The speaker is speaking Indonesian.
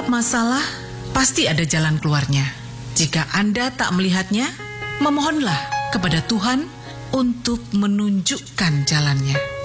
Setiap masalah pasti ada jalan keluarnya. Jika Anda tak melihatnya, memohonlah kepada Tuhan untuk menunjukkan jalannya.